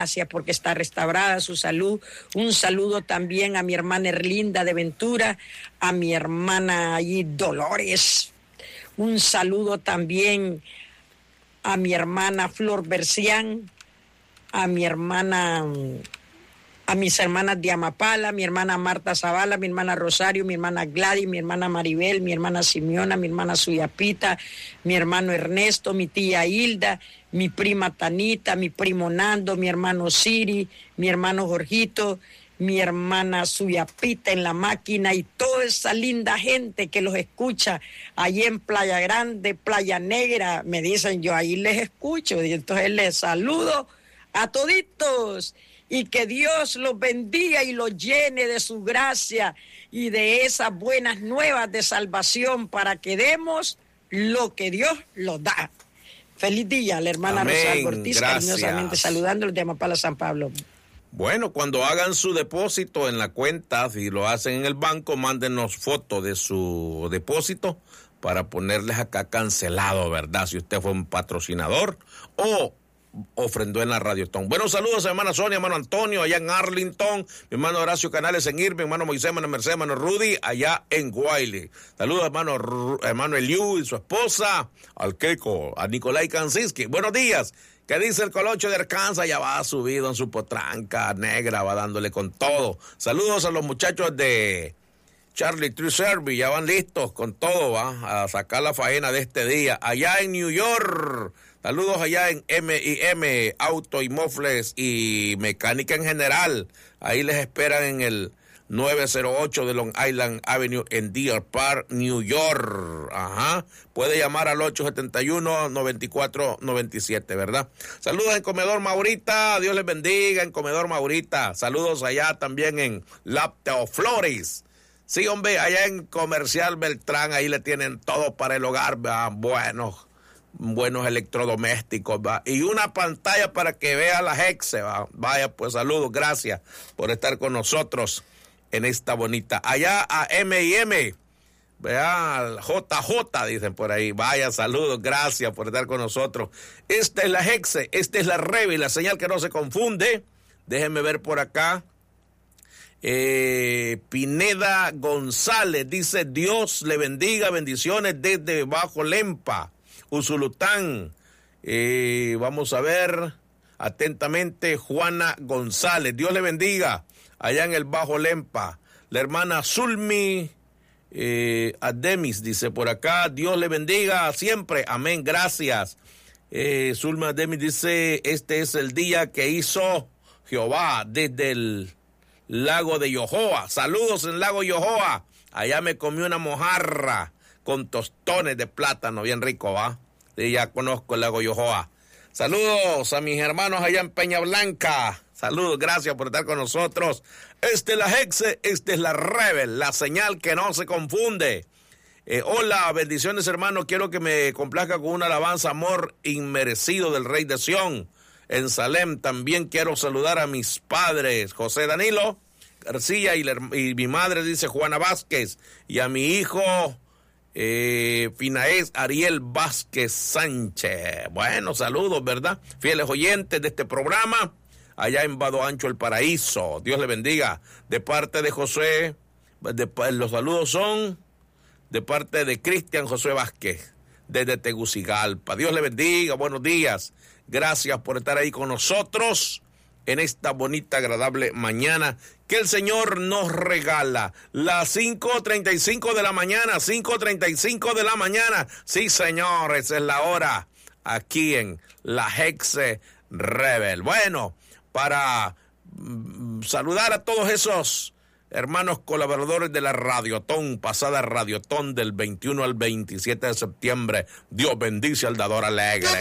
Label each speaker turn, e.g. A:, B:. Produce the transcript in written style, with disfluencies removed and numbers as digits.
A: gracias porque está restaurada su salud. Un saludo también a mi hermana Erlinda de Ventura, a mi hermana allí Dolores. Un saludo también a mi hermana Flor Bercián, a mi hermana, a mis hermanas de Amapala, mi hermana Marta Zavala, mi hermana Rosario, mi hermana Gladys, mi hermana Maribel, mi hermana Simeona, mi hermana Suyapita, mi hermano Ernesto, mi tía Hilda, mi prima Tanita, mi primo Nando, mi hermano Siri, mi hermano Jorgito, mi hermana Suyapita en la máquina y toda esa linda gente que los escucha allí en Playa Grande, Playa Negra. Me dicen, yo ahí les escucho y entonces les saludo a toditos. Y que Dios los bendiga y los llene de su gracia y de esas buenas nuevas de salvación para que demos lo que Dios los da. Feliz día, la hermana Rosalba Ortiz, cariñosamente saludándolos de Amapala, San Pablo.
B: Bueno, cuando hagan su depósito en la cuenta, si lo hacen en el banco, mándenos foto de su depósito para ponerles acá cancelado, ¿verdad? Si usted fue un patrocinador o ofrendó en la Radiotón. Buenos saludos a hermana Sonia, hermano Antonio, allá en Arlington, mi hermano Horacio Canales en Irving, hermano Moisés, hermano Mercedes, hermano Rudy, allá en Wiley. Saludos hermano Eliu y su esposa, al Keiko, a Nicolai Kansinski. Buenos días. ¿Qué dice el Colocho de Arkansas? Ya va subido en su potranca negra, va dándole con todo. Saludos a los muchachos de Charlie Tree Service, ya van listos con todo, va a sacar la faena de este día. Allá en New York, saludos allá en M&M, Auto y Mofles y Mecánica en general. Ahí les esperan en el 908 de Long Island Avenue en Deer Park, New York. Ajá. Puede llamar al 871-9497, ¿verdad? Saludos en Comedor Maurita. Dios les bendiga en Comedor Maurita. Saludos allá también en Lapteo Flores. Sí, hombre, allá en Comercial Beltrán, ahí le tienen todo para el hogar, ¿verdad? Buenos electrodomésticos, ¿va? Y una pantalla para que vea la Hexe, ¿va? Vaya, pues saludos, gracias por estar con nosotros en esta bonita. Allá a M&M, vea, al JJ, dicen por ahí. Vaya, saludos, gracias por estar con nosotros. Esta es la Hexe, esta es la Rebe, la señal que no se confunde. Déjenme ver por acá. Pineda González dice, Dios le bendiga, bendiciones desde Bajo Lempa, Usulután. Vamos a ver atentamente, Juana González, Dios le bendiga allá en el Bajo Lempa. La hermana Zulmi Ademis dice por acá, Dios le bendiga siempre, amén, gracias. Zulmi Ademis dice, este es el día que hizo Jehová desde el Lago de Yohoa. Saludos en Lago Yohoa. Allá me comí una mojarra con tostones de plátano, bien rico, ¿va? Sí, ya conozco el Lago Yohoa. Saludos a mis hermanos allá en Peña Blanca. Saludos, gracias por estar con nosotros. Esta es la Hexe, esta es la Rebel, la señal que no se confunde. Hola, bendiciones, hermano. Quiero que me complazca con una alabanza, amor inmerecido del Rey de Sión. En Salem también quiero saludar a mis padres, José Danilo García y mi madre, dice Juana Vázquez, y a mi hijo Finaez Ariel Vázquez Sánchez. Bueno, saludos, ¿verdad? Fieles oyentes de este programa, allá en Vado Ancho, El Paraíso. Dios le bendiga. De parte de José, los saludos son de parte de Cristian José Vázquez, desde Tegucigalpa. Dios le bendiga, buenos días. Gracias por estar ahí con nosotros en esta bonita, agradable mañana que el Señor nos regala. Las 5:35 de la mañana, 5:35 de la mañana. Sí, señor, esa es la hora aquí en la Hexe Rebel. Bueno, para saludar a todos esos hermanos colaboradores de la Radiotón, pasada Radiotón del 21 al 27 de septiembre. Dios bendice al dador alegre.